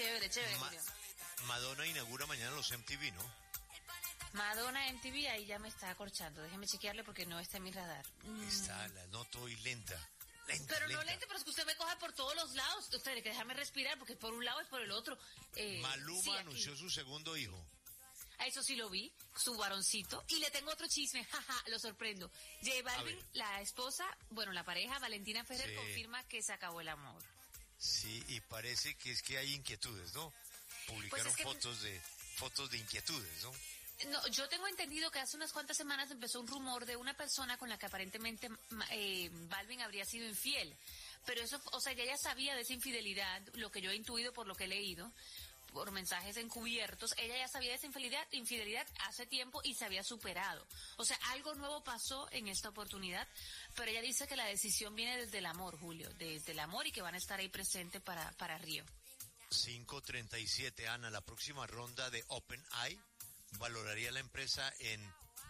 Chévere, Julio. Madonna inaugura mañana los MTV, ¿no? Madonna MTV, ahí ya me está acorchando. Déjeme chequearle porque no está en mi radar. Está, la noto y lenta. Pero no lenta, pero es que usted me coge por todos los lados. Usted tiene que dejarme respirar porque por un lado y por el otro. Maluma sí, anunció su segundo hijo. A eso sí lo vi, su varoncito. Y le tengo otro chisme, jaja, lo sorprendo. J Balvin, la esposa, bueno, la pareja, Valentina Ferrer, confirma que se acabó el amor. Sí, y parece que es que hay inquietudes, ¿no? Publicaron fotos de inquietudes, ¿no? No, yo tengo entendido que hace unas cuantas semanas empezó un rumor de una persona con la que aparentemente Balvin habría sido infiel. Pero eso, o sea, ella ya sabía de esa infidelidad, lo que yo he intuido por lo que he leído, por mensajes encubiertos. Ella ya sabía de esa infidelidad hace tiempo y se había superado. O sea, algo nuevo pasó en esta oportunidad, pero ella dice que la decisión viene desde el amor, Julio, desde el amor, y que van a estar ahí presentes para Río. 5:37, Ana, la próxima ronda de OpenAI valoraría la empresa en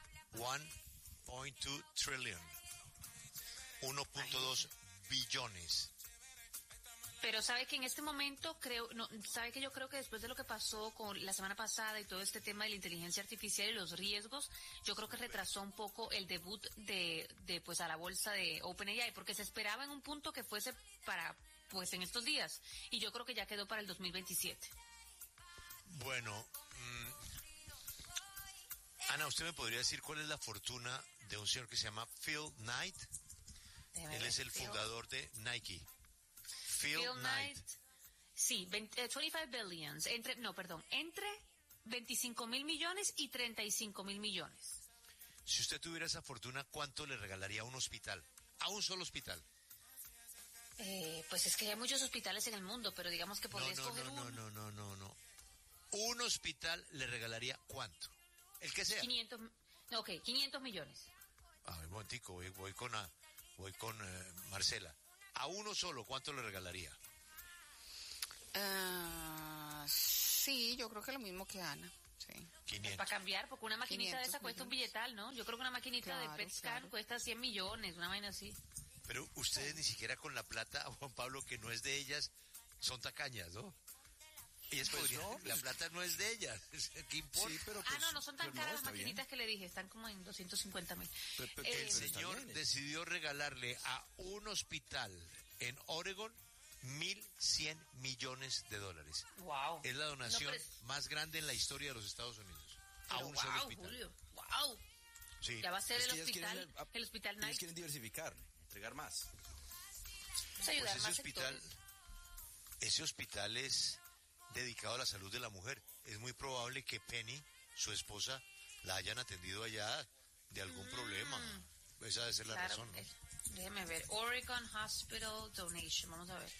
1.2 trillion, 1.2 billones. Pero sabe que en este momento sabe que yo creo que después de lo que pasó con la semana pasada y todo este tema de la inteligencia artificial y los riesgos, yo creo que retrasó un poco el debut de pues a la bolsa de OpenAI, porque se esperaba en un punto que fuese para pues en estos días, y yo creo que ya quedó para el 2027. Bueno, Ana, ¿usted me podría decir cuál es la fortuna de un señor que se llama Phil Knight? Él es el fundador de Nike. Phil Knight. Sí, 25 billions. Entre 25,000 millones y 35,000 millones. Si usted tuviera esa fortuna, ¿cuánto le regalaría a un hospital? A un solo hospital. Pues es que hay muchos hospitales en el mundo, pero digamos que podría escoger uno. No. Un hospital le regalaría ¿cuánto? El que sea. 500 millones. Un momentico, voy con Marcela. A uno solo, ¿cuánto le regalaría? Sí, yo creo que lo mismo que Ana. Sí. 500. Para cambiar, porque una maquinita de esa cuesta un billetal, ¿no? Yo creo que una maquinita de PET scan cuesta 100 millones, una vaina así. Pero ustedes ni siquiera con la plata, Juan Pablo, que no es de ellas, son tacañas, ¿no? Ellas la plata no es de ellas, ¿qué importa? Sí, pero no son tan caras las maquinitas que le dije, están como en 250,000. El señor decidió regalarle a un hospital en Oregon 1,100 millones de dólares. Wow. Es la donación más grande en la historia de los Dos Unidos. A un solo hospital. Julio. Wow. Sí. Ya va a ser el hospital Nike. Ellos quieren diversificar, entregar más. Pues ayudar más ese hospital es dedicado a la salud de la mujer. Es muy probable que Penny, su esposa, la hayan atendido allá de algún problema. Esa debe ser la razón, ¿no? Déjeme ver. Oregon Hospital Donation. Vamos a ver.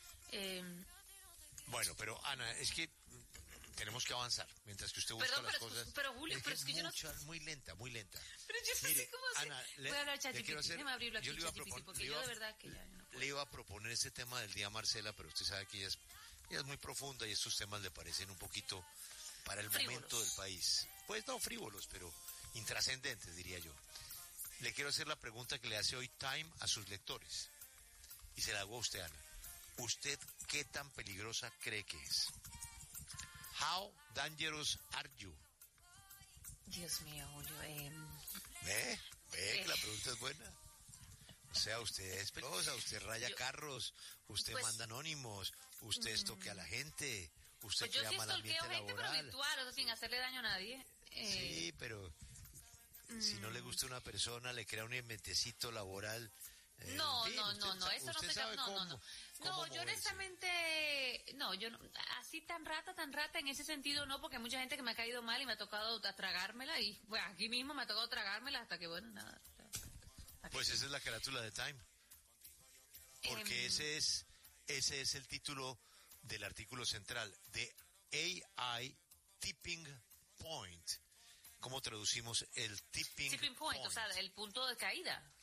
Bueno, pero Ana, es que tenemos que avanzar mientras que usted busca las cosas. Pero Julio, pero es que yo no... Muy lenta. Pero yo no sé cómo hacer. Ana, voy a hablar ChatGPT. Déjame abrirlo aquí, ChatGPT, porque yo de verdad que ya no puedo. Le iba a proponer este tema del día a Marcela, pero usted sabe que ella es muy profunda y estos temas le parecen un poquito para el momento del país. Pues no frívolos, pero intrascendentes, diría yo. Le quiero hacer la pregunta que le hace hoy Time a sus lectores. Y se la hago a usted, Ana. ¿Usted qué tan peligrosa cree que es? How dangerous are you? Dios mío, Julio. Ve que la pregunta es buena. O sea, usted es peligrosa, usted raya carros, usted manda anónimos, usted estoque a la gente, usted crea mal ambiente laboral. Gente, pero virtual, o sea, sin hacerle daño a nadie. Sí, pero si no le gusta una persona, le crea un inventecito laboral. No, eso no se sabe No, yo honestamente, yo no, así tan rata en ese sentido no, porque hay mucha gente que me ha caído mal y me ha tocado tragármela y bueno, aquí mismo me ha tocado tragármela hasta que bueno, nada. Pues esa es la carátula de Time. Porque ese es el título del artículo central de AI Tipping Point. ¿Cómo traducimos el tipping point? O sea, el punto de caída.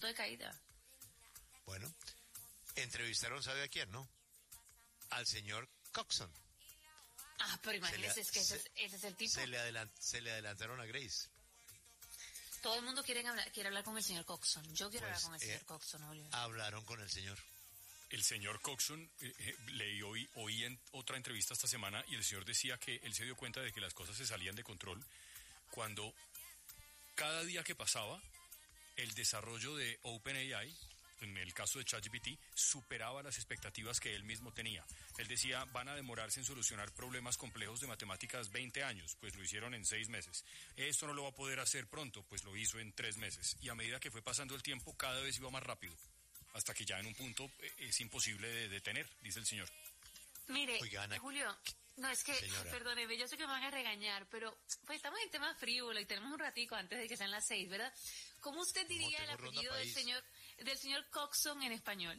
Bueno, entrevistaron, ¿sabe a quién, no? Al señor Coxon. Pero imagínese, es que ese es el tipo. Se le adelantaron a Grace. Todo el mundo quiere hablar con el señor Coxon. Yo quiero hablar con el señor Coxon, Julio. Hablaron con el señor. El señor Coxon, oí en otra entrevista esta semana, y el señor decía que él se dio cuenta de que las cosas se salían de control cuando cada día que pasaba, el desarrollo de OpenAI, en el caso de ChatGPT, superaba las expectativas que él mismo tenía. Él decía, van a demorarse en solucionar problemas complejos de matemáticas 20 años, pues lo hicieron en 6 meses. Esto no lo va a poder hacer pronto, pues lo hizo en 3 meses. Y a medida que fue pasando el tiempo, cada vez iba más rápido, hasta que ya en un punto es imposible de detener, dice el señor. Mire, Oiga, Ana, Julio, no es que, señora. perdóneme, yo sé que me van a regañar, pero pues estamos en tema frívolo y tenemos un ratico antes de que sean las 6, ¿verdad? ¿Cómo usted diría el tengo ronda apellido del señor Coxon en español?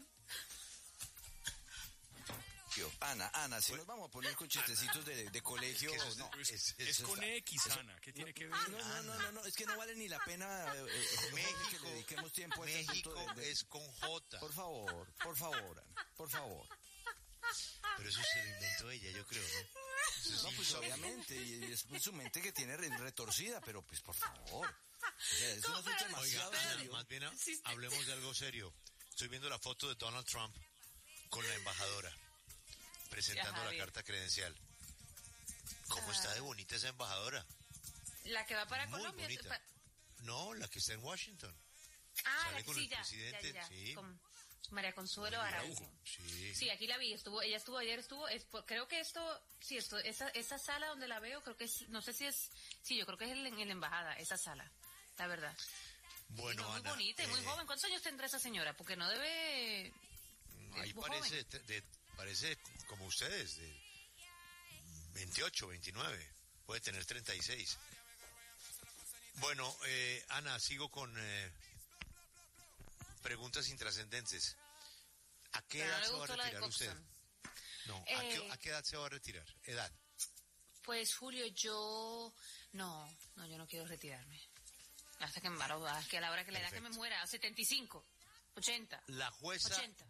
Ana, si nos vamos a poner con chistecitos de colegio, Es que eso no. Es con X, Ana, ¿qué tiene que ver? No, es que no vale ni la pena que le dediquemos tiempo a este asunto México es con J. Por favor, Ana, por favor. Pero eso se lo inventó ella, yo creo, ¿no? Eso No, sí, pues obviamente, y es su mente que tiene retorcida, pero pues por favor. O sea, es un asunto Oiga, demasiado Ana, serio. más bien hablemos de algo serio. Estoy viendo la foto de Donald Trump con la embajadora presentando la carta credencial. ¿Cómo está de bonita esa embajadora? La que va para Muy Colombia. bonita. No, la que está en Washington. Ah, Sale con sí, el ya, presidente, ya. sí. Con María Consuelo Araujo. Sí. Sí, aquí la vi, ella estuvo ayer, creo que esa sala donde la veo, creo que es, no sé si es, sí, yo creo que es en la embajada, esa sala, la verdad. Bueno, Sí, no, muy Ana, bonita y muy joven. ¿Cuántos años tendrá esa señora? Porque no debe... ahí muy parece como ustedes, de 28, 29, puede tener 36. Bueno, Ana, sigo con preguntas intrascendentes. ¿A qué Pero no edad le se va a gustó la de retirar usted? Coxon. No, ¿a qué edad se va a retirar? ¿Edad? Pues, Julio, yo no, yo no quiero retirarme. Hasta que me es que a la hora que la edad que me muera, a 75, 80. La jueza 80.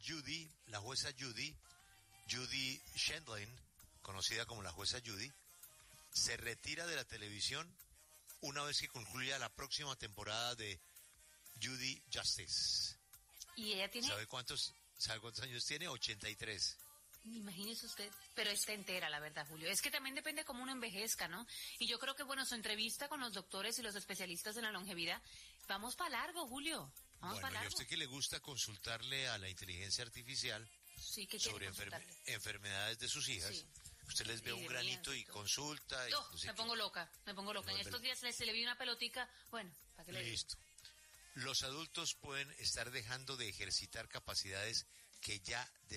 Judy Shendlin, conocida como la jueza Judy, se retira de la televisión una vez que concluya la próxima temporada de Judy Justice. Y ella tiene... ¿Sabe cuántos años tiene? 83. Imagínese usted, pero está entera, la verdad, Julio. Es que también depende cómo uno envejezca, ¿no? Y yo creo que, bueno, su entrevista con los doctores y los especialistas en la longevidad, vamos para largo, Julio. Vamos para Bueno, y a largo. usted que le gusta consultarle a la inteligencia artificial Sí, ¿qué sobre quiere consultarle? enfermedades de sus hijas, Sí. usted les ve Y un de granito mías y y todo. consulta. Y No, no sé me qué. pongo loca. En Vuelve estos días se le vi una pelotica, bueno, para que le diga. Listo. Los adultos pueden estar dejando de ejercitar capacidades que ya